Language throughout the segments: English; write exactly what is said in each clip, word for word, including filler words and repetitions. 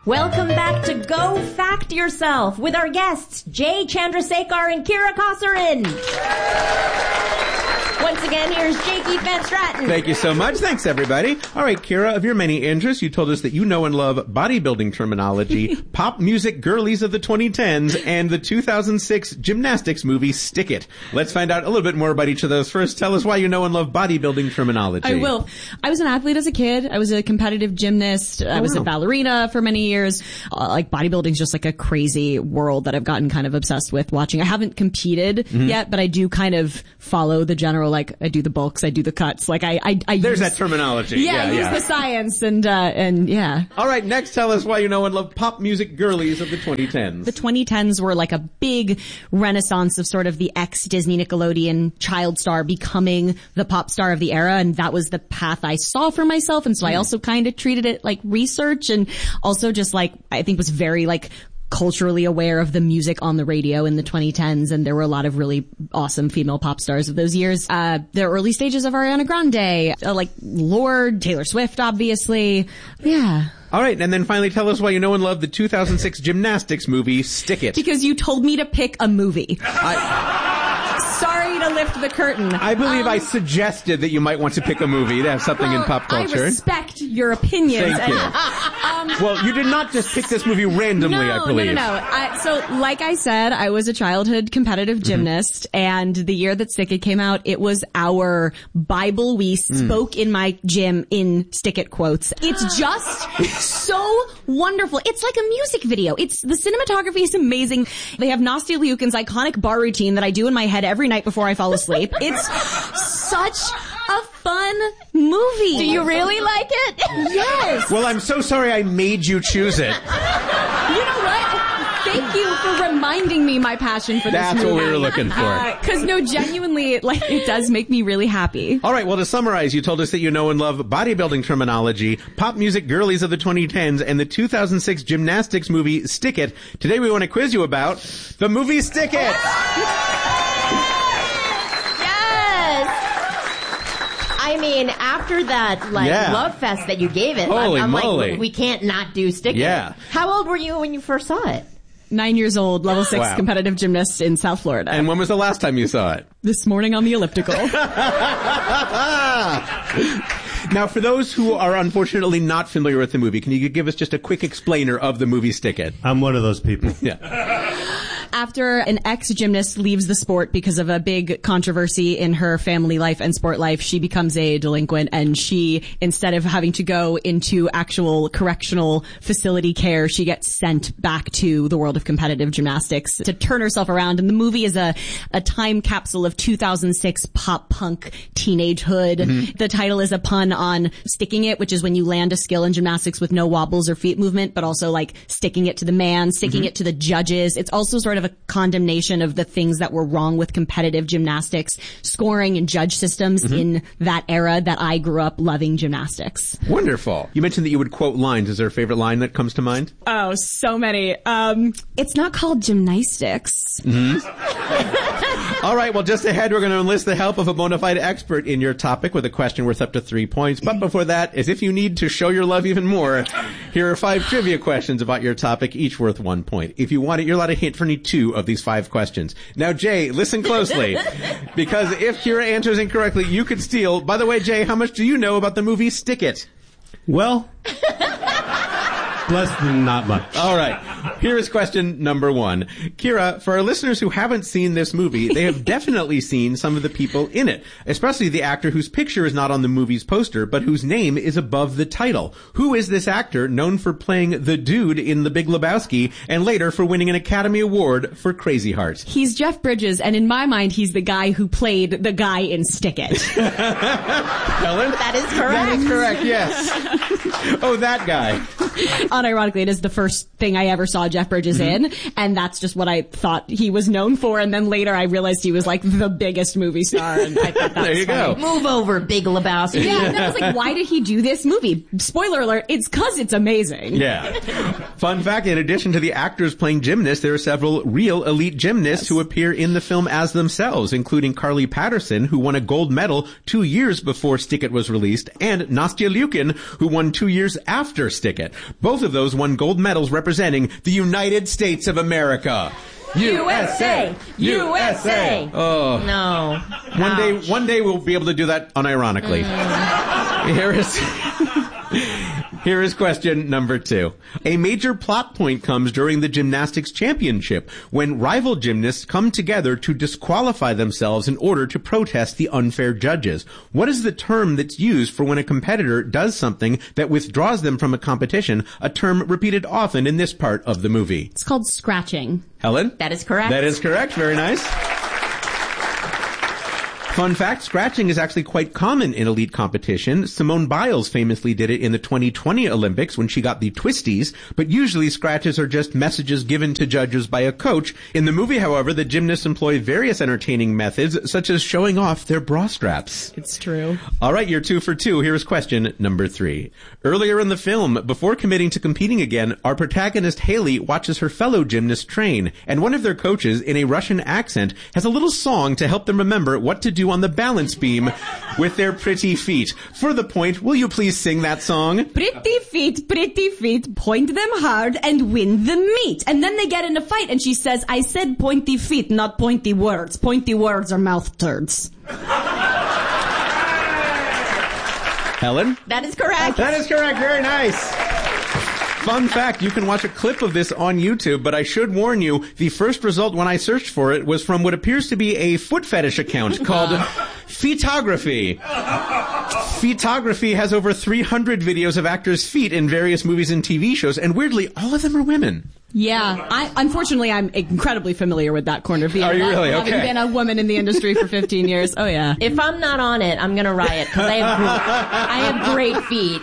Welcome back to Go Fact Yourself with our guests, Jay Chandrasekhar and Kira Kosarin. Once again, here's Jakey Van Straten. Thank you so much. Thanks, everybody. All right, Kira, of your many interests, you told us that you know and love bodybuilding terminology, pop music girlies of the twenty tens, and the two thousand six gymnastics movie Stick It. Let's find out a little bit more about each of those. First, tell us why you know and love bodybuilding terminology. I will. I was an athlete as a kid. I was a competitive gymnast. I was wow. a ballerina for many years. Uh, like bodybuilding is just like a crazy world that I've gotten kind of obsessed with watching. I haven't competed mm-hmm. yet, but I do kind of follow the general, like I do the bulks, I do the cuts. Like I, I, I There's use, that terminology. Yeah, Yeah, I use yeah. the science and, uh, and yeah. All right, next tell us why you know and love pop music girlies of the twenty tens. The twenty tens were like a big renaissance of sort of the ex-Disney Nickelodeon child star becoming the pop star of the era, and that was the path I saw for myself, and so mm. I also kind of treated it like research, and also just like, I think was very like culturally aware of the music on the radio in the twenty tens, and there were a lot of really awesome female pop stars of those years. Uh, the early stages of Ariana Grande, uh, like Lorde, Taylor Swift, obviously. Yeah. All right, and then finally tell us why you know and love the two thousand six gymnastics movie Stick It. Because you told me to pick a movie. I... Sorry to lift the curtain. I believe um, I suggested that you might want to pick a movie to have something well, in pop culture. I respect your opinions. Thank you. um, well, you did not just pick this movie randomly, no, I believe. No, no, no. I, so, like I said, I was a childhood competitive gymnast, mm-hmm. and the year that Stick It came out, it was our Bible. We spoke mm. in my gym in Stick It quotes. It's just so wonderful. It's like a music video. It's the cinematography is amazing. They have Nastya Liukin's iconic bar routine that I do in my head every night before I fall asleep. It's such a fun movie. Do you really like it? Yes. Well, I'm so sorry I made you choose it. You know what? Thank you for reminding me my passion for That's this movie. what we were looking for. Uh, Cause no, genuinely, like, it does make me really happy. All right, well, to summarize, you told us that you know and love bodybuilding terminology, pop music girlies of the twenty tens, and the two thousand six gymnastics movie Stick It. Today we want to quiz you about the movie Stick It! I mean, after that, like, yeah. love fest that you gave it, Holy I'm, I'm moly. like, we can't not do Stick It. Yeah. How old were you when you first saw it? Nine years old, level six Wow. competitive gymnast in South Florida. And when was the last time you saw it? This morning on the elliptical. Now, for those who are unfortunately not familiar with the movie, can you give us just a quick explainer of the movie Stick It? I'm one of those people. Yeah. After an ex-gymnast leaves the sport because of a big controversy in her family life and sport life, she becomes a delinquent, and she, instead of having to go into actual correctional facility care, she gets sent back to the world of competitive gymnastics to turn herself around. And the movie is a, a time capsule of two thousand six pop punk teenagehood. Mm-hmm. The title is a pun on sticking it, which is when you land a skill in gymnastics with no wobbles or feet movement, but also like sticking it to the man, sticking mm-hmm. it to the judges. It's also sort of a condemnation of the things that were wrong with competitive gymnastics, scoring and judge systems mm-hmm. in that era that I grew up loving gymnastics. Wonderful. You mentioned that you would quote lines. Is there a favorite line that comes to mind? Oh, so many. Um, it's not called gymnastics. Mm-hmm. All right, well, just ahead, we're going to enlist the help of a bona fide expert in your topic with a question worth up to three points. But before that, as if you need to show your love even more, here are five trivia questions about your topic, each worth one point. If you want it, you're allowed to hint for any two of these five questions. Now, Jay, listen closely, because if Kira answers incorrectly, you could steal. By the way, Jay, how much do you know about the movie Stick It? Well, less than not much. All right. Here is question number one. Kira, for our listeners who haven't seen this movie, they have definitely seen some of the people in it, especially the actor whose picture is not on the movie's poster, but whose name is above the title. Who is this actor known for playing the dude in The Big Lebowski and later for winning an Academy Award for Crazy Heart? He's Jeff Bridges, and in my mind, he's the guy who played the guy in Stick It. Helen? That is correct. That is correct, yes. Oh, that guy. Unironically, it is the first thing I ever saw Jeff Bridges mm-hmm. in, and that's just what I thought he was known for, and then later I realized he was like the biggest movie star, and I thought that there was you funny. go. Move over, Big Lebowski. Yeah, and I was like, why did he do this movie? Spoiler alert, it's cause it's amazing. Yeah. Fun fact, in addition to the actors playing gymnasts, there are several real elite gymnasts yes. who appear in the film as themselves, including Carly Patterson, who won a gold medal two years before Stick It was released, and Nastya Liukin, who won two years after Stick It. Both of of those won gold medals representing the United States of America. U S A! U S A! Oh. No. One day, Ouch. one day we'll be able to do that unironically. Mm. Here is... Here is question number two. A major plot point comes during the gymnastics championship when rival gymnasts come together to disqualify themselves in order to protest the unfair judges. What is the term that's used for when a competitor does something that withdraws them from a competition, a term repeated often in this part of the movie? It's called scratching. Helen? That is correct. That is correct. Very nice. Fun fact, scratching is actually quite common in elite competition. Simone Biles famously did it in the twenty twenty Olympics when she got the twisties, but usually scratches are just messages given to judges by a coach. In the movie, however, the gymnasts employ various entertaining methods, such as showing off their bra straps. It's true. All right, you're two for two. Here's question number three. Earlier in the film, before committing to competing again, our protagonist Haley watches her fellow gymnasts train, and one of their coaches, in a Russian accent, has a little song to help them remember what to do on the balance beam with their pretty feet. For the point, will you please sing that song? Pretty feet, pretty feet, point them hard and win the meet. And then they get in a fight and she says, I said pointy feet, not pointy words. Pointy words are mouth turds. Helen? That is correct. That is correct. Very nice. Fun fact, you can watch a clip of this on YouTube, but I should warn you, the first result when I searched for it was from what appears to be a foot fetish account called Feetography. Feetography has over three hundred videos of actors' feet in various movies and T V shows, and weirdly, all of them are women. Yeah, I, unfortunately, I'm incredibly familiar with that corner of the Are you internet, really? having Okay. been a woman in the industry for fifteen years. Oh, yeah. If I'm not on it, I'm gonna riot because I have I have great feet.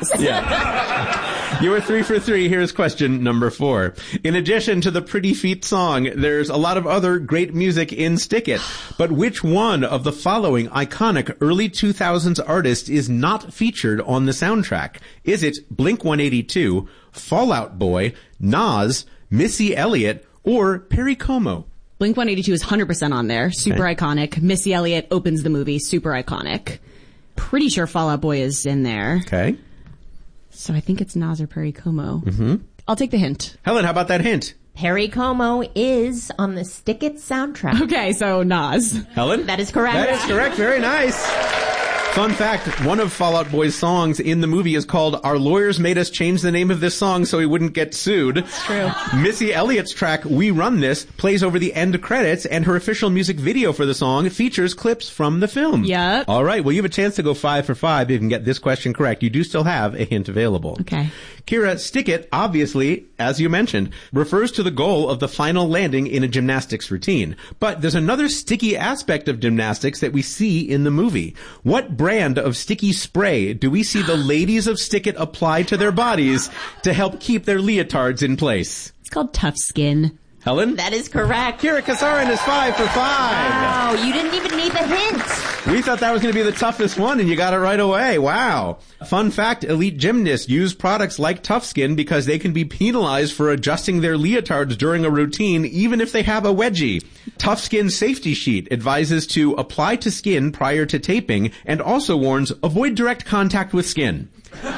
Yeah. You were three for three. Here's question number four. In addition to the Pretty Feet song, there's a lot of other great music in Stick It. But which one of the following iconic early two thousands artists is not featured on the soundtrack? Is it Blink one eighty-two, Fall Out Boy, Nas, Missy Elliott, or Perry Como? Blink one eighty-two is one hundred percent on there. Super Okay. iconic. Missy Elliott opens the movie. Super iconic. Pretty sure Fall Out Boy is in there. Okay. So I think it's Nas or Perry Como. Mm-hmm. I'll take the hint. Helen, how about that hint? Perry Como is on the Stick It soundtrack. Okay, so Nas. Helen? That is correct. That is correct. Very nice. Fun fact, one of Fall Out Boy's songs in the movie is called Our Lawyers Made Us Change the Name of This Song So We Wouldn't Get Sued. It's true. Missy Elliott's track, We Run This, plays over the end credits, and her official music video for the song features clips from the film. Yep. All right, well, you have a chance to go five for five if you can get this question correct. You do still have a hint available. Okay. Kira, Stick It, obviously, as you mentioned, refers to the goal of the final landing in a gymnastics routine. But there's another sticky aspect of gymnastics that we see in the movie. What brand of sticky spray do we see the ladies of Stick It apply to their bodies to help keep their leotards in place? It's called Tough Skin. Helen? That is correct. Kira Kasarin is five for five. Wow, you didn't even need the hint. We thought that was going to be the toughest one, and you got it right away. Wow. Fun fact, elite gymnasts use products like Tough Skin because they can be penalized for adjusting their leotards during a routine, even if they have a wedgie. Tough Skin Safety Sheet advises to apply to skin prior to taping and also warns, avoid direct contact with skin.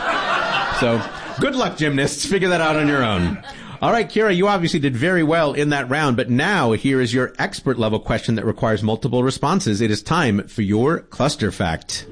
So, good luck, gymnasts. Figure that out on your own. All right, Kira, you obviously did very well in that round, but now here is your expert level question that requires multiple responses. It is time for your cluster fact.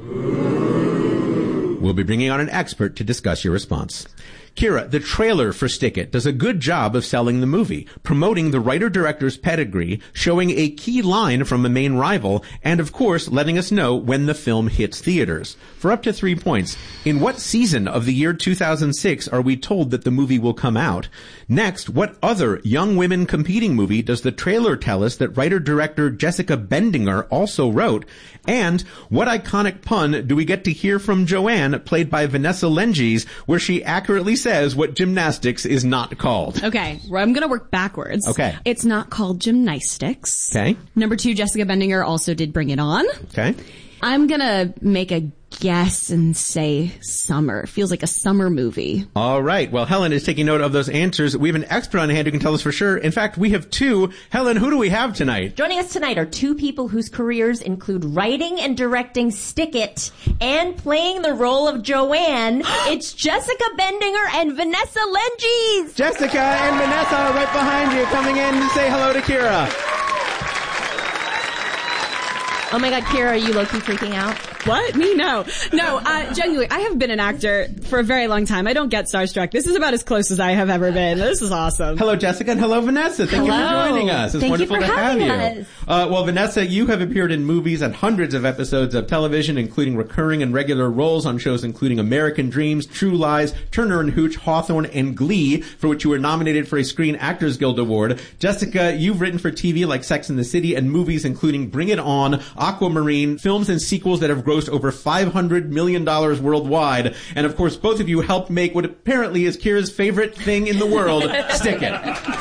We'll be bringing on an expert to discuss your response. Kira, the trailer for Stick It does a good job of selling the movie, promoting the writer-director's pedigree, showing a key line from a main rival, and of course, letting us know when the film hits theaters. For up to three points, in what season of the year two thousand six are we told that the movie will come out? Next, what other young women competing movie does the trailer tell us that writer-director Jessica Bendinger also wrote? And what iconic pun do we get to hear from Joanne, played by Vanessa Lenges, where she accurately says what gymnastics is not called? Okay, well, I'm going to work backwards. Okay. It's not called gymnastics. Okay. Number two, Jessica Bendinger also did Bring It On. Okay. I'm going to make a guess and say summer. It feels like a summer movie. All right. Well, Helen is taking note of those answers. We have an expert on hand who can tell us for sure. In fact, we have two. Helen, who do we have tonight? Joining us tonight are two people whose careers include writing and directing Stick It and playing the role of Joanne. It's Jessica Bendinger and Vanessa Lenges. Jessica and Vanessa are right behind you, coming in to say hello to Kira. Oh my God, Kira, are you low-key freaking out? What? Me? No. No, uh, genuinely, I have been an actor for a very long time. I don't get starstruck. This is about as close as I have ever been. This is awesome. Hello, Jessica, and hello, Vanessa. Thank Hello. you for joining us. It's Thank wonderful you for to have having you. us. Uh, well, Vanessa, you have appeared in movies and hundreds of episodes of television, including recurring and regular roles on shows including American Dreams, True Lies, Turner and Hooch, Hawthorne, and Glee, for which you were nominated for a Screen Actors Guild Award. Jessica, you've written for T V like Sex and the City and movies including Bring It On, Aquamarine, films and sequels that have grossed over five hundred million dollars worldwide. And of course, both of you helped make what apparently is Kira's favorite thing in the world, Stick It.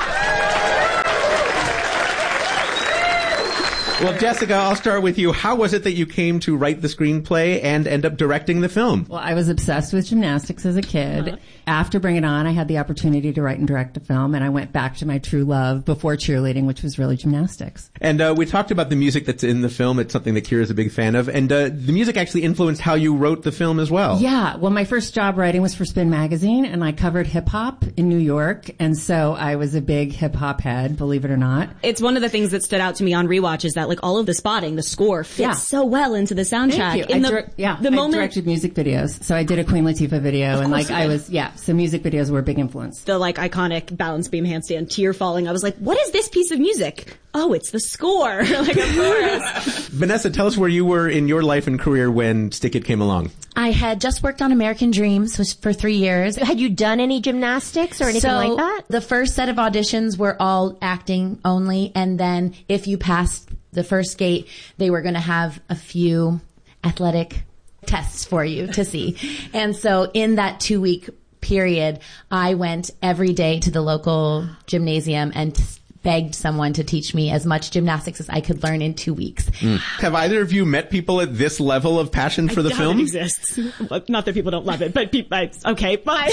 Well, Jessica, I'll start with you. How was it that you came to write the screenplay and end up directing the film? Well, I was obsessed with gymnastics as a kid. Uh-huh. After Bring It On, I had the opportunity to write and direct a film, and I went back to my true love before cheerleading, which was really gymnastics. And uh, we talked about the music that's in the film. It's something that Kira's a big fan of. And uh, the music actually influenced how you wrote the film as well. Yeah. Well, my first job writing was for Spin Magazine, and I covered hip-hop in New York. And so I was a big hip-hop head, believe it or not. It's one of the things that stood out to me on rewatch is that like all of the spotting, the score fits yeah. so well into the soundtrack. Thank you. In I the, dir- yeah, the I moment, directed music videos. So I did a Queen Latifah video, and like I was, yeah, so music videos were a big influence. The like iconic balance beam handstand, tear falling. I was like, what is this piece of music? Oh, it's the score. Like, of course. Vanessa, tell us where you were in your life and career when Stick It came along. I had just worked on American Dreams was for three years. Had you done any gymnastics or anything so like that? The first set of auditions were all acting only, and then if you passed the first gate, they were going to have a few athletic tests for you to see. And so in that two week period, I went every day to the local gymnasium and begged someone to teach me as much gymnastics as I could learn in two weeks. Mm. Have either of you met people at this level of passion for I the doubt film? It exists. Not that people don't love it, but people, okay, bye.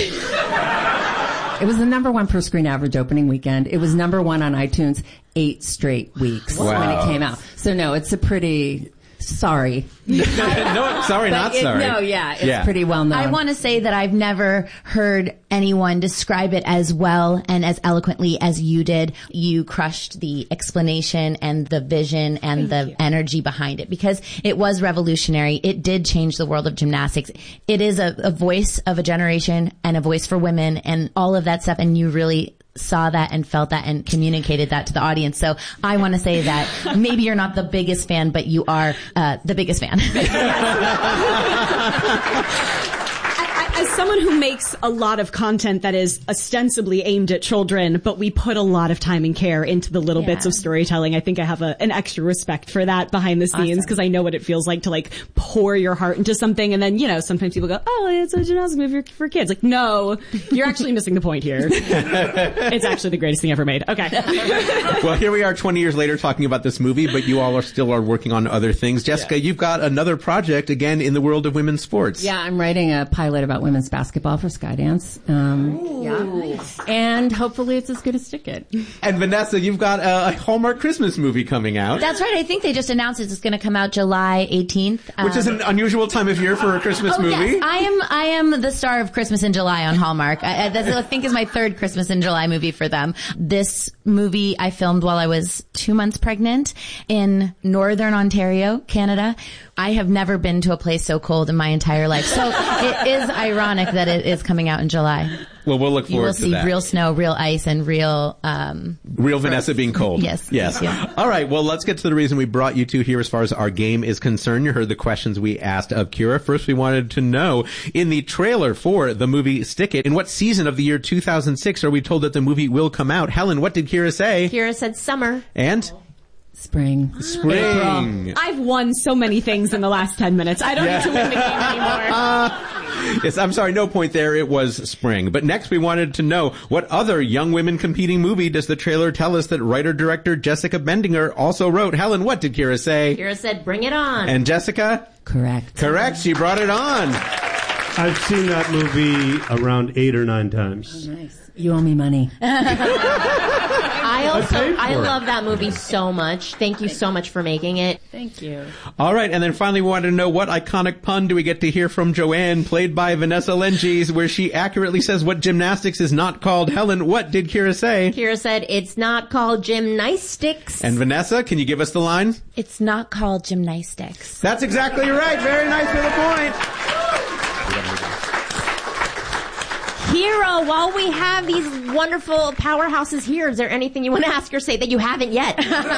It was the number one per screen average opening weekend. It was number one on iTunes eight straight weeks wow. when it came out. So no, it's a pretty, sorry. no, sorry, not it, sorry. No, yeah, it's yeah. pretty well known. I want to say that I've never heard anyone describe it as well and as eloquently as you did. You crushed the explanation and the vision and Thank the you. energy behind it because it was revolutionary. It did change the world of gymnastics. It is a, a voice of a generation and a voice for women and all of that stuff. And you really saw that and felt that and communicated that to the audience. So I want to say that maybe you're not the biggest fan, but you are uh, the biggest fan. As someone who makes a lot of content that is ostensibly aimed at children, but we put a lot of time and care into the little yeah. bits of storytelling, I think I have a, an extra respect for that behind the scenes because awesome. I know what it feels like to like pour your heart into something. And then, you know, sometimes people go, oh, it's a gymnastics movie for, for kids. Like, no, you're actually missing the point here. It's actually the greatest thing ever made. Okay. Well, here we are twenty years later talking about this movie, but you all are still are working on other things. Jessica, yeah. you've got another project again in the world of women's sports. Yeah, I'm writing a pilot about women's basketball for Skydance. Um, Ooh, yeah. Nice. And hopefully it's as good as Stick It. And Vanessa, you've got a Hallmark Christmas movie coming out. That's right. I think they just announced it. It's going to come out July eighteenth. Which um, is an unusual time of year for a Christmas oh, movie. Yes. I am, I am the star of Christmas in July on Hallmark. I, I, I think is my third Christmas in July movie for them. This movie I filmed while I was two months pregnant in Northern Ontario, Canada. I have never been to a place so cold in my entire life. So it is ironic that it is coming out in July. Well, we'll look forward to that. You will see real snow, real ice, and real... Um, real Vanessa being cold. Yes. Yes. Yeah. All right. Well, let's get to the reason we brought you two here as far as our game is concerned. You heard the questions we asked of Kira. First, we wanted to know, in the trailer for the movie Stick It, in what season of the year two thousand six are we told that the movie will come out? Helen, what did Kira say? Kira said summer. And? Spring. Spring. April. I've won so many things in the last ten minutes. I don't yeah. need to win the game anymore. Uh, yes, I'm sorry, no point there. It was spring. But next we wanted to know, what other young women competing movie does the trailer tell us that writer-director Jessica Bendinger also wrote? Helen, what did Kira say? Kira said, bring it on. And Jessica? Correct. Correct. She brought it on. I've seen that movie around eight or nine times. Nice. You owe me money. I also, paid for I it. love that movie so much. Thank you so much for making it. Thank you. All right, and then finally we wanted to know, what iconic pun do we get to hear from Joanne, played by Vanessa Lenges, where she accurately says what gymnastics is not called. Helen, what did Kira say? Kira said, it's not called gymnastics. And Vanessa, can you give us the line? It's not called gymnastics. That's exactly right. Very nice for the point. Kira, while we have these wonderful powerhouses here, is there anything you want to ask or say that you haven't yet?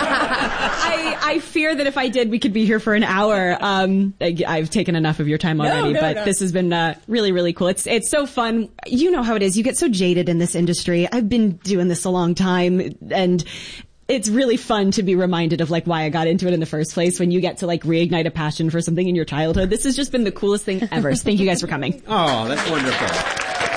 I, I fear that if I did, we could be here for an hour. Um, I, I've taken enough of your time already, no, but no. this has been uh, really, really cool. It's it's so fun. You know how it is. You get so jaded in this industry. I've been doing this a long time, and it's really fun to be reminded of like why I got into it in the first place, when you get to like reignite a passion for something in your childhood. This has just been the coolest thing ever. So thank you guys for coming. Oh, that's wonderful.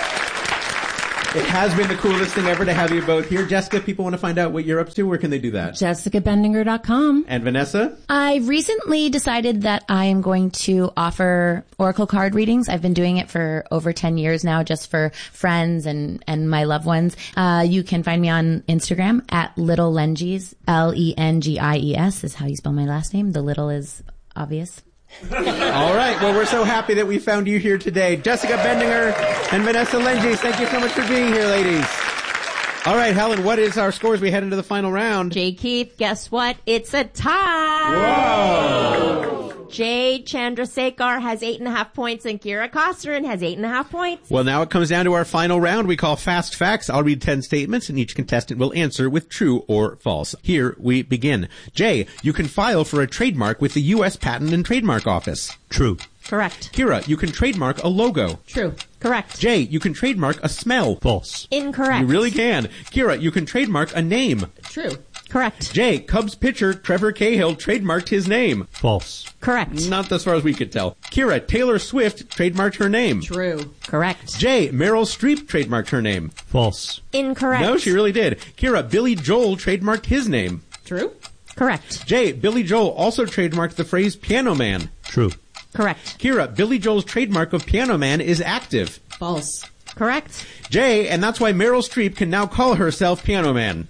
It has been the coolest thing ever to have you both here. Jessica, if people want to find out what you're up to, where can they do that? Jessica Bendinger dot com. And Vanessa? I recently decided that I am going to offer oracle card readings. I've been doing it for over ten years now, just for friends and, and my loved ones. Uh, you can find me on Instagram at Little Lengies. L E N G I E S is how you spell my last name. The little is obvious. All right. Well, we're so happy that we found you here today. Jessica Bendinger and Vanessa Lenges, thank you so much for being here, ladies. All right, Helen, what is our score as we head into the final round? Jay Keith, guess what? It's a tie. Whoa. Jay Chandrasekhar has eight and a half points and Kira Kosterin has eight and a half points. Well, now it comes down to our final round we call Fast Facts. I'll read ten statements and each contestant will answer with true or false. Here we begin. Jay, you can file for a trademark with the U S Patent and Trademark Office. True. Correct. Kira, you can trademark a logo. True. Correct. Jay, you can trademark a smell. False. Incorrect. You really can. Kira, you can trademark a name. True. Correct. Jay, Cubs pitcher Trevor Cahill trademarked his name. False. Correct. Not as far as we could tell. Kira, Taylor Swift trademarked her name. True. Correct. Jay, Meryl Streep trademarked her name. False. Incorrect. No, she really did. Kira, Billy Joel trademarked his name. True. Correct. Jay, Billy Joel also trademarked the phrase Piano Man. True. Correct. Kira, Billy Joel's trademark of Piano Man is active. False. Correct. Jay, and that's why Meryl Streep can now call herself Piano Man.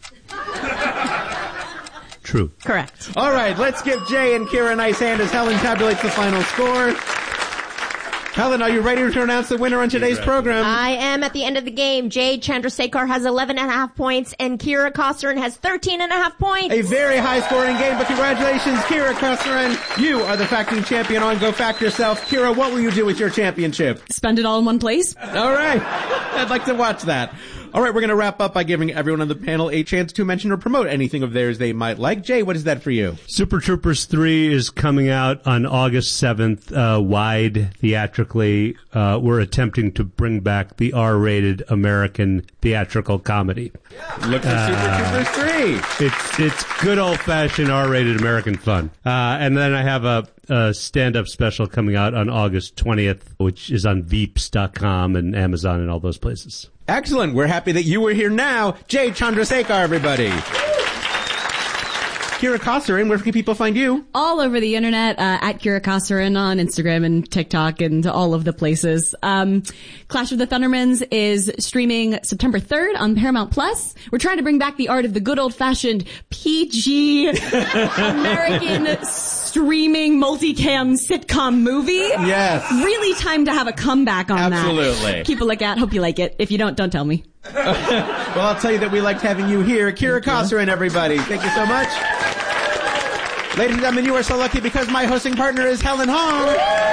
True. Correct. All right, let's give Jay and Kira a nice hand as Helen tabulates the final score. Helen, are you ready to announce the winner on today's program? I am at the end of the game. Jay Chandrasekhar has eleven and a half points and Kira Kosterin has thirteen and a half points. A very high-scoring game, but congratulations, Kira Kosterin. You are the factoring champion on Go Fact Yourself. Kira, what will you do with your championship? Spend it all in one place. All right. I'd like to watch that. All right, we're going to wrap up by giving everyone on the panel a chance to mention or promote anything of theirs they might like. Jay, what is that for you? Super Troopers three is coming out on August seventh, uh, wide, theatrically. Uh, we're attempting to bring back the R-rated American theatrical comedy. Look for Super Troopers three. It's it's good old-fashioned R-rated American fun. Uh, and then I have a, a stand-up special coming out on August twentieth, which is on Veeps dot com and Amazon and all those places. Excellent. We're happy that you were here now. Jay Chandrasekhar, everybody. Kira Kosterin, where can people find you? All over the internet, uh, at Kira Kosterin on Instagram and TikTok and all of the places. Um, Clash of the Thundermans is streaming September third on Paramount Plus. We're trying to bring back the art of the good old-fashioned P G American streaming multicam sitcom movie. Yes. Really time to have a comeback on Absolutely. that. Keep a look at. Hope you like it. If you don't, don't tell me. Well, I'll tell you that we liked having you here. Kira Kosterin, everybody. Thank you so much. Ladies and gentlemen, you are so lucky because my hosting partner is Helen Hong.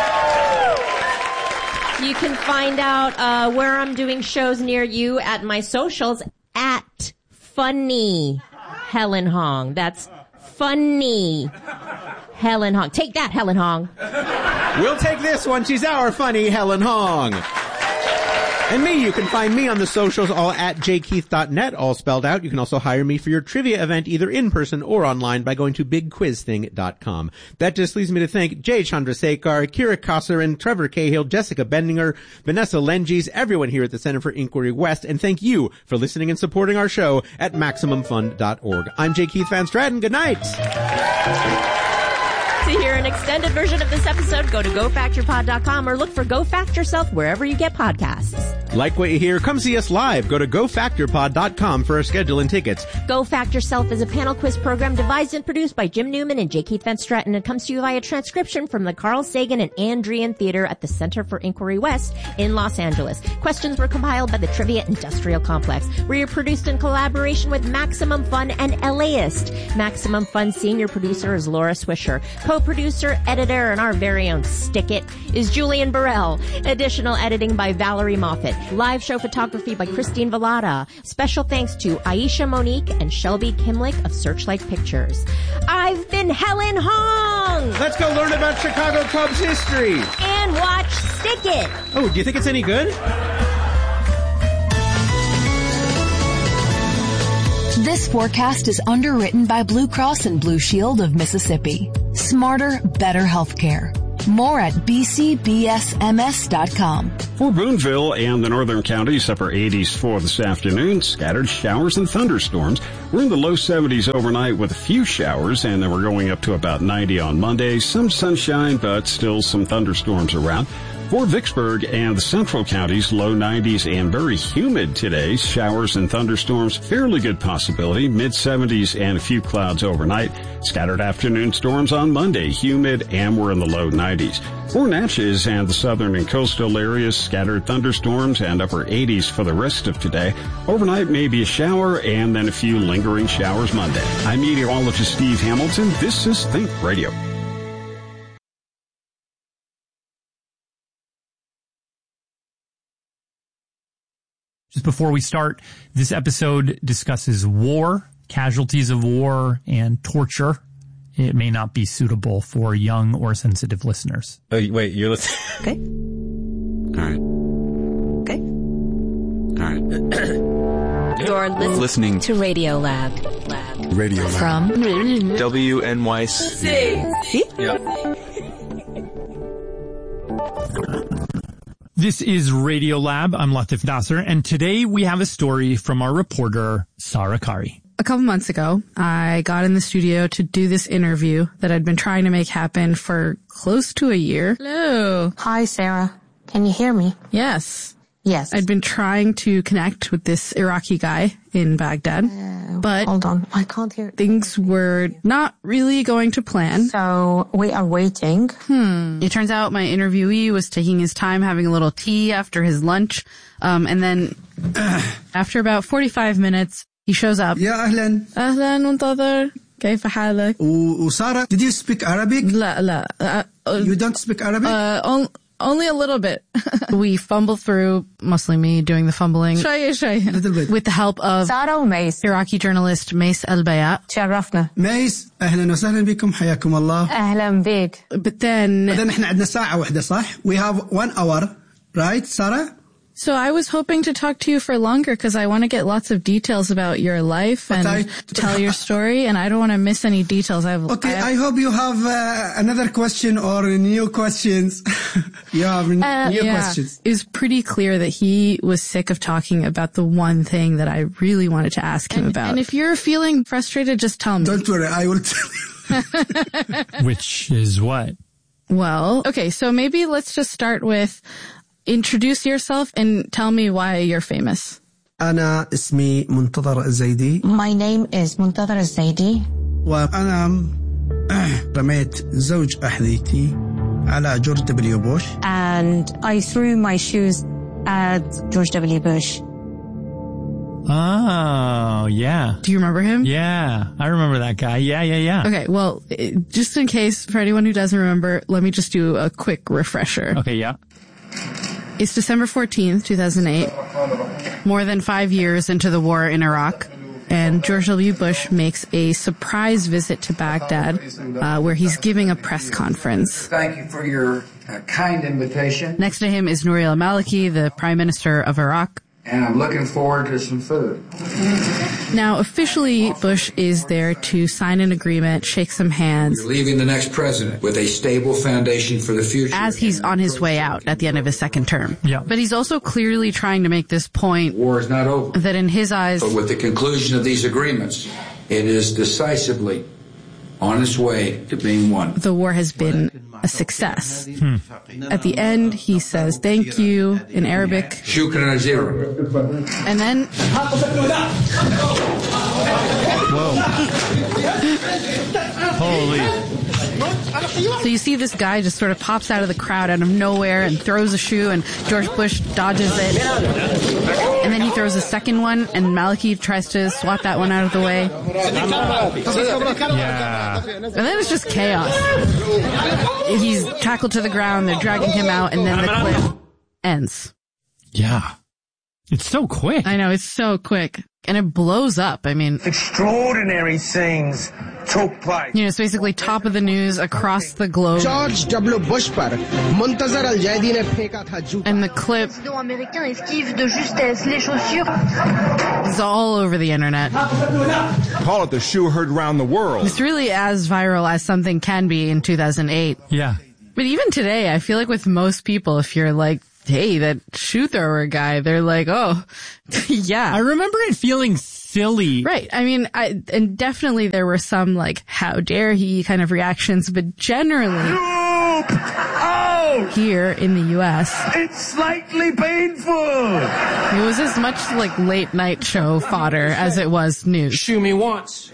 You can find out uh, where I'm doing shows near you at my socials at Funny Helen Hong. That's Funny Helen Hong. Take that, Helen Hong. We'll take this one. She's our funny Helen Hong. And me, you can find me on the socials, all at j keith dot net, all spelled out. You can also hire me for your trivia event, either in person or online, by going to big quiz thing dot com. That just leaves me to thank Jay Chandrasekhar, Kira Kosterin, Trevor Cahill, Jessica Bendinger, Vanessa Lenges, everyone here at the Center for Inquiry West, and thank you for listening and supporting our show at maximum fun dot org. I'm J. Keith Van Stratton. Good night. To hear an extended version of this episode, go to go fact your pod dot com or look for Go Fact Yourself wherever you get podcasts. Like what you hear? Come see us live. Go to go fact your pod dot com for a schedule and tickets. Go Fact Yourself is a panel quiz program devised and produced by Jim Newman and J. Keith Van Stratton. It comes to you via transcription from the Carl Sagan and Andrian Theater at the Center for Inquiry West in Los Angeles. Questions were compiled by the Trivia Industrial Complex. We are produced in collaboration with Maximum Fun and LAist. Maximum Fun senior producer is Laura Swisher. Co-producer, editor, and our very own Stick It is Julian Burrell. Additional editing by Valerie Moffat. Live show photography by Christine Velada. Special thanks to Aisha Monique and Shelby Kimlick of Searchlight Pictures. I've been Helen Hong! Let's go learn about Chicago Cubs history. And watch Stick It! Oh, do you think it's any good? This forecast is underwritten by Blue Cross and Blue Shield of Mississippi. Smarter, better healthcare. More at b c b s m s dot com. For Boonville and the northern counties, upper eighties for this afternoon. Scattered showers and thunderstorms. We're in the low seventies overnight with a few showers, and then we're going up to about ninety on Monday. Some sunshine, but still some thunderstorms around. For Vicksburg and the central counties, low nineties and very humid today. Showers and thunderstorms, fairly good possibility. mid seventies and a few clouds overnight. Scattered afternoon storms on Monday, humid, and we're in the low nineties. For Natchez and the southern and coastal areas, scattered thunderstorms and upper eighties for the rest of today. Overnight, maybe a shower and then a few lingering showers Monday. I'm meteorologist Steve Hamilton. This is Think Radio. Just before we start, this episode discusses war, casualties of war, and torture. It may not be suitable for young or sensitive listeners. Oh, wait, you're listening? Okay. All right. Okay. All right. You're listening, listening to Radio Lab. Lab. Radio Lab. From W N Y C. See? Yeah. This is Radio Lab. I'm Latif Nasser, and today we have a story from our reporter, Sarah Kari. A couple months ago, I got in the studio to do this interview that I'd been trying to make happen for close to a year. Hello. Hi, Sarah. Can you hear me? Yes. Yes. I'd been trying to connect with this Iraqi guy in Baghdad, uh, but hold on, I can't hear. Things were not really going to plan. So we are waiting. Hmm. It turns out my interviewee was taking his time having a little tea after his lunch, um, and then after about forty-five minutes, he shows up. يا أهلا. أهلا منتظر. كيف حالك؟ وسارة, did you speak Arabic? لا لا. Uh, you don't speak Arabic? Uh, on, only a little bit. We fumble through, mostly me doing the fumbling. شوية شوية. Little bit. With the help of سارة وميس. Iraqi journalist Mace Al-Bayat. تشرفنا. ميس, أهلا وسهلا بكم, حياكم الله. أهلا بك. But then... بعدين احنا عندنا ساعة واحدة, صح? We have one hour, right, Sarah? So I was hoping to talk to you for longer because I want to get lots of details about your life and I, tell your story, and I don't want to miss any details. I've, okay, I, I hope you have uh, another question or new questions. You have uh, new yeah. questions. It was pretty clear that he was sick of talking about the one thing that I really wanted to ask him and, about. And if you're feeling frustrated, just tell me. Don't worry, I will tell you. Which is what? Well, okay, so maybe let's just start with... Introduce yourself and tell me why you're famous. أنا اسمي منتظر الزيدي. My name is منتظر الزيدي. وأنا رميت زوج أحذيتي على جورج دبليو بوش. And I threw my shoes at George W. Bush. Oh, yeah. Do you remember him? Yeah, I remember that guy. Yeah, yeah, yeah. Okay, well, just in case, for anyone who doesn't remember, let me just do a quick refresher. Okay, yeah. It's December fourteenth, two thousand eight, more than five years into the war in Iraq, and George W. Bush makes a surprise visit to Baghdad, uh, where he's giving a press conference. Thank you for your uh, kind invitation. Next to him is Nouri al-Maliki, the Prime Minister of Iraq. And I'm looking forward to some food. Now, officially, Bush is there to sign an agreement, shake some hands. You're leaving the next president with a stable foundation for the future. As he's on his way out at the end of his second term. Yeah. But he's also clearly trying to make this point. War is not over. That in his eyes. But with the conclusion of these agreements, it is decisively on its way to being won. The war has been a success. Hmm. At the end, he says thank you in Arabic. Shukran Azira. And then... Whoa. Holy... So you see this guy just sort of pops out of the crowd out of nowhere and throws a shoe, and George Bush dodges it. And then he throws a second one, and Maliki tries to swat that one out of the way. Yeah. And then it's just chaos. He's tackled to the ground, they're dragging him out, and then the clip ends. Yeah. It's so quick. I know, it's so quick. And it blows up. I mean... Extraordinary scenes took place. You know, it's basically top of the news across the globe. George W. Bush par Muntazar al-Jaydi ne pheka tha joota. And the clip is all over the internet. Call it the shoe heard around the world. It's really as viral as something can be in two thousand eight. Yeah. But even today, I feel like with most people, if you're like, hey, that shoe thrower guy, they're like, oh, yeah. I remember it feeling silly. Right. I mean, I, and definitely there were some like, how dare he kind of reactions, but generally, oh! here in the U S, it's slightly painful. It was as much like late night show fodder as it was news. Shoe me once.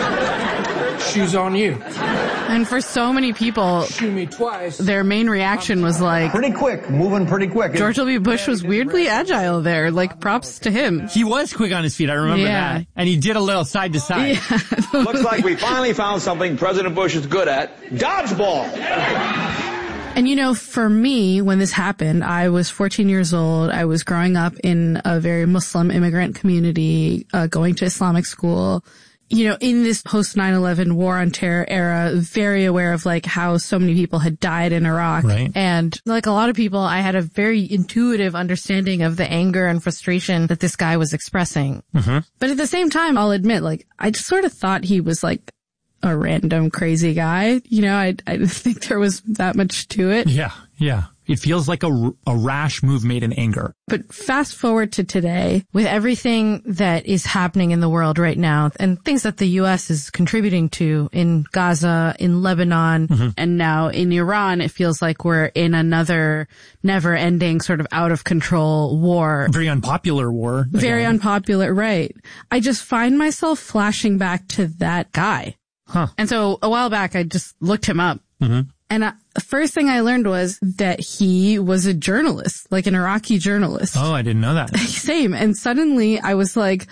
Shoes on you. And for so many people, shoe me twice. Their main reaction was like, pretty quick, moving pretty quick. George W. Bush was weirdly agile there. Like, props to him. He was quick on his feet. I remember yeah. that. And he did a little side to side. Yeah. Looks like we finally found something President Bush is good at. Dodgeball. And you know, for me, when this happened, I was fourteen years old. I was growing up in a very Muslim immigrant community, uh, going to Islamic school. You know, in this post nine eleven war on terror era, very aware of like how so many people had died in Iraq. Right. And like a lot of people, I had a very intuitive understanding of the anger and frustration that this guy was expressing. Mm-hmm. But at the same time, I'll admit, like, I just sort of thought he was like a random crazy guy. You know, I, I didn't think there was that much to it. Yeah, yeah. It feels like a, a rash move made in anger. But fast forward to today, with everything that is happening in the world right now, and things that the U S is contributing to in Gaza, in Lebanon, mm-hmm. and now in Iran, it feels like we're in another never-ending sort of out-of-control war. Very unpopular war. Very again. unpopular, right. I just find myself flashing back to that guy. Huh. And so a while back, I just looked him up. Mm-hmm. And I, the first thing I learned was that he was a journalist, like an Iraqi journalist. Oh, I didn't know that. Same. And suddenly I was like,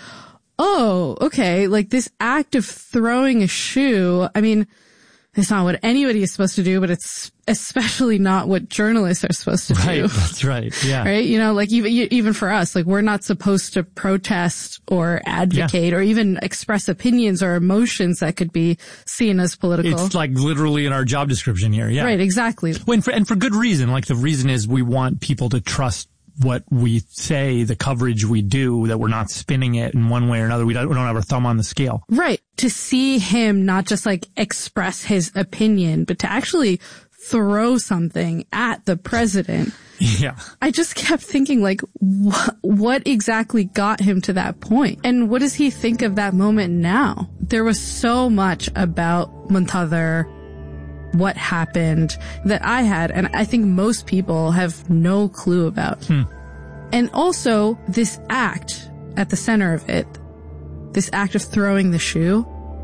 oh, okay, like this act of throwing a shoe, I mean, it's not what anybody is supposed to do, but it's especially not what journalists are supposed to right, do. Right, that's right, yeah. Right? You know, like even, even for us, like we're not supposed to protest or advocate yeah. or even express opinions or emotions that could be seen as political. It's like literally in our job description here, yeah. Right, exactly. When for, and for good reason, like the reason is we want people to trust what we say, the coverage we do, that we're not spinning it in one way or another. We don't, we don't have our thumb on the scale. Right. To see him not just like express his opinion, but to actually throw something at the president. Yeah. I just kept thinking like, wh- what exactly got him to that point? And what does he think of that moment now? There was so much about Muntazar, what happened, that I had, and I think most people have no clue about. Hmm. And also, this act at the center of it, this act of throwing the shoe,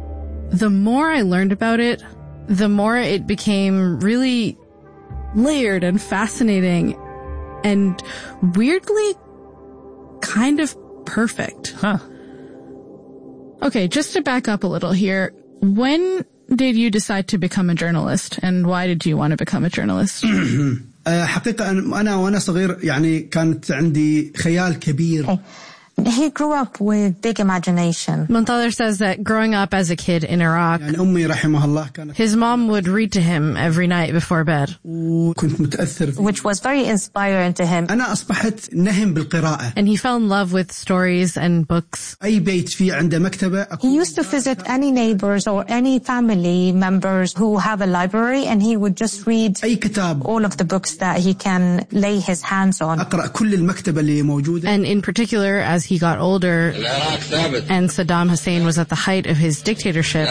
the more I learned about it, the more it became really layered and fascinating and weirdly kind of perfect. Huh. Okay, just to back up a little here, when did you decide to become a journalist, and why did you want to become a journalist? حقيقة أنا وأنا صغير يعني كانت عندي خيال كبير. He grew up with big imagination. Muntazar says that growing up as a kid in Iraq, his mom would read to him every night before bed. Which was very inspiring to him. And he fell in love with stories and books. He used to visit any neighbors or any family members who have a library, and he would just read all of the books that he can lay his hands on. And in particular, as as he got older and Saddam Hussein was at the height of his dictatorship,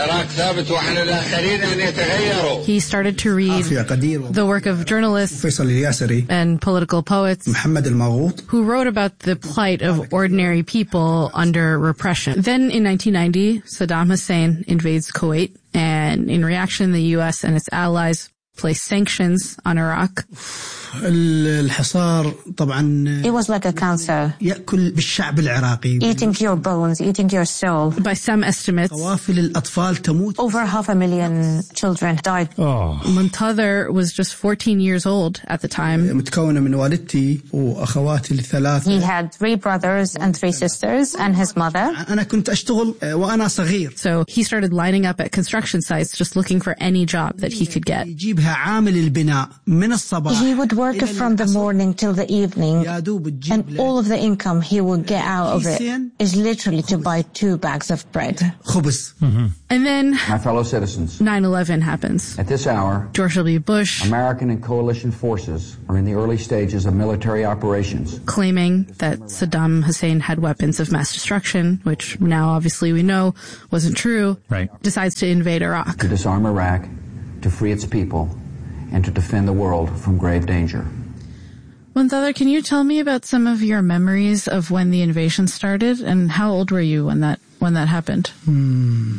he started to read the work of journalists and political poets who wrote about the plight of ordinary people under repression. Then in nineteen ninety, Saddam Hussein invades Kuwait, and in reaction, the U S and its allies placed sanctions on Iraq. الحصار طبعا It was like a cancer. يأكل بالشعب العراقي. Eating your bones, eating your soul. By some estimates, قوافل الأطفال تموت. Over half a million children died. Oh. Muntadhir was just fourteen years old at the time. متكونة من والدتي وأخواتي الثلاثة. He had three brothers and three sisters and his mother. أنا كنت أشتغل وأنا صغير. So he started lining up at construction sites just looking for any job that he could get. يجيبها عامل البناء من الصباح. He would work from the morning till the evening, and all of the income he would get out of it is literally to buy two bags of bread. Mm-hmm. And then my fellow citizens, nine eleven happens. At this hour, George W. Bush, American and coalition forces are in the early stages of military operations, claiming that Saddam Hussein had weapons of mass destruction, which now obviously we know wasn't true. Right. Decides to invade Iraq. To disarm Iraq, to free its people, and to defend the world from grave danger. Muntadhir, can you tell me about some of your memories of when the invasion started, and how old were you when that when that happened? Hmm.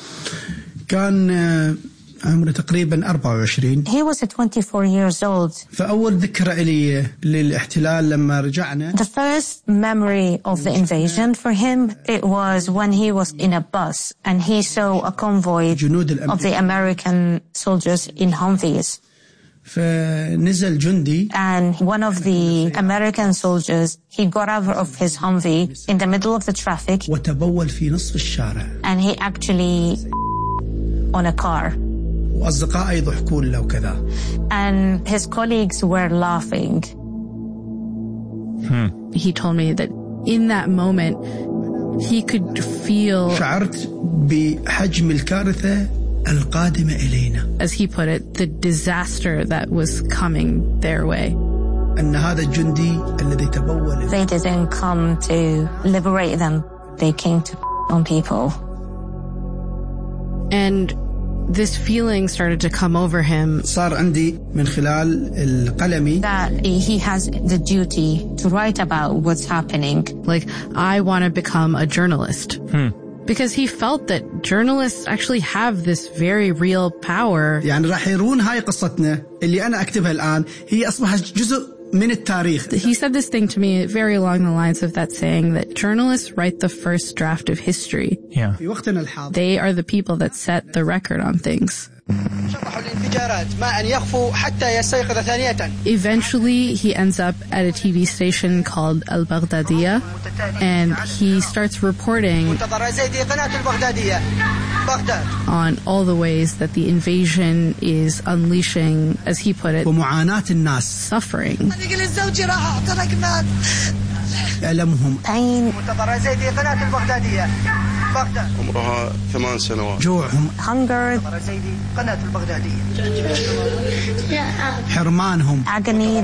كان عمره تقريبا أربعة وعشرين. He was twenty-four years old. فأول ذكرى إلي للاحتلال لما رجعنا. The first memory of the invasion for him, it was when he was in a bus and he saw a convoy of the American soldiers in Humvees. فنزل جندي. And one of the American soldiers, he got out of his Humvee in the middle of the traffic. وتبول في نصف الشارع. And he actually on a car. وأصدقائي يضحكون له وكذا. And his colleagues were laughing. Hmm. He told me that in that moment he could feel شعرت بحجم الكارثة القادمة إلينا. As he put it, the disaster that was coming their way. أن هذا الجندي الذي تبول. They didn't come to liberate them. They came to on people. And this feeling started to come over him. صار عندي من خلال القلمي. That he has the duty to write about what's happening. Like, I want to become a journalist. Hmm. Because he felt that journalists actually have this very real power. يعني راح يرون هاي قصتنا اللي أنا أكتبها الآن هي أصبحت جزء من التاريخ. He said this thing to me very along the lines of that saying that journalists write the first draft of history. Yeah. في وقتنا الحاضر. They are the people that set the record on things. Eventually, he ends up at a T V station called Al Baghdadiya, and he starts reporting on all the ways that the invasion is unleashing, as he put it, suffering. Pain. عمرها ثمان سنوات. جوعهم. Hunger. حرمانهم. Agony.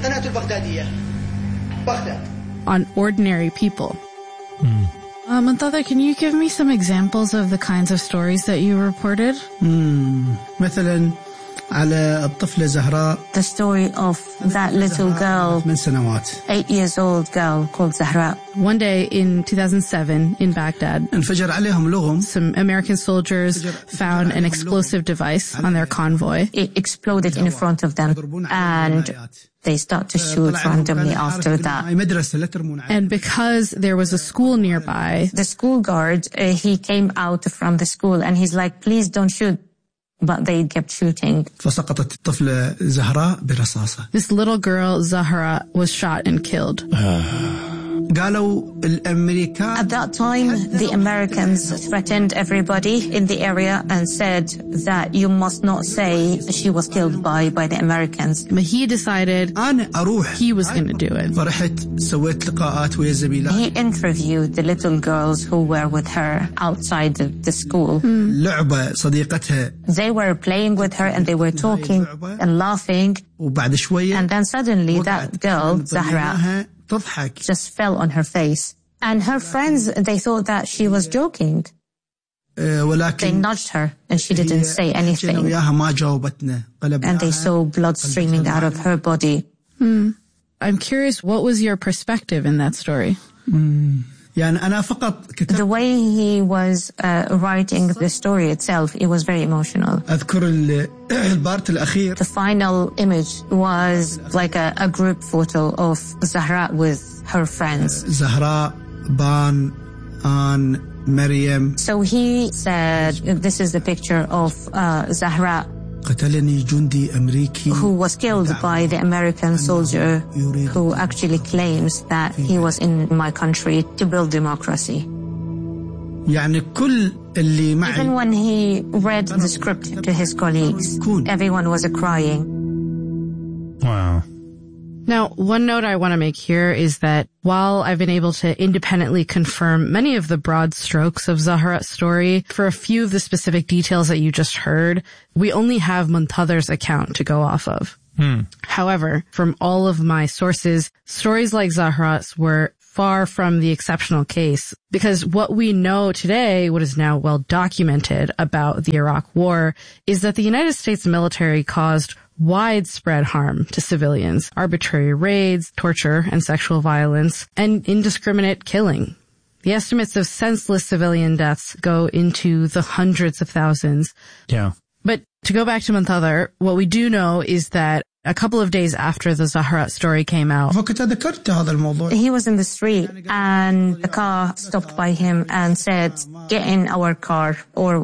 On ordinary people. Mm. Uh, Muntadhir, can you give me some examples of the kinds of stories that you reported? Mm. مثلا على الطفلة زهراء. The story of that little girl, من سنوات. eight years old girl called Zahra. One day in two thousand seven in Baghdad, انفجر عليهم لغم. Some American soldiers found an explosive device on their convoy. It exploded in front of them, and they start to shoot randomly after that. And because there was a school nearby, the school guard, uh, he came out from the school and he's like, please don't shoot. But they kept shooting. فسقطت الطفلة زهراء برصاصة. This little girl, Zahra, was shot and killed. قالوا الأمريكان. At that time, the Americans threatened everybody in the area and said that you must not say she was killed by, by the Americans. But he decided أنا أروح. he was going to do it. فرحت سويت لقاءات ويا زميلات. He interviewed the little girls who were with her outside the, the school. Mm. لعبة صديقتها. They were playing with her and they were talking and laughing. وبعد شوية. And then suddenly that girl, Zahra, تضحك. just fell on her face And her friends, they thought that she was joking. They nudged her and she didn't say anything. And they saw blood streaming out of her body. Hmm. I'm curious, what was your perspective in that story? Mm. The way he was uh, writing the story itself, it was very emotional. The final image was like a, a group photo of Zahra with her friends. Zahra, Ban, An, Maryam. So he said, this is the picture of uh, Zahra, who was killed by the American soldier who actually claims that he was in my country to build democracy. Even when he read the script to his colleagues, everyone was crying. Wow. Now, one note I want to make here is that while I've been able to independently confirm many of the broad strokes of Zahra's story, for a few of the specific details that you just heard, we only have Muntadhar's account to go off of. Hmm. However, from all of my sources, stories like Zahra's were far from the exceptional case, because what we know today, what is now well documented about the Iraq War, is that the United States military caused widespread harm to civilians, arbitrary raids, torture, and sexual violence, and indiscriminate killing. The estimates of senseless civilian deaths go into the hundreds of thousands. Yeah. But to go back to Muntadhar, what we do know is that a couple of days after the Zahra story came out, he was in the street and the car stopped by him and said, get in our car or